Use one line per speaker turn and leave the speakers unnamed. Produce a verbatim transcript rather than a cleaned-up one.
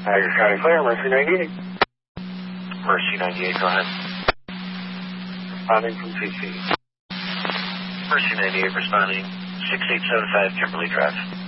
Niagara County Fire, Mercy ninety-eight.
Mercy ninety-eight, go ahead.
Responding from C C.
Mercy ninety-eight responding, six eight seven five Kimberly Drive.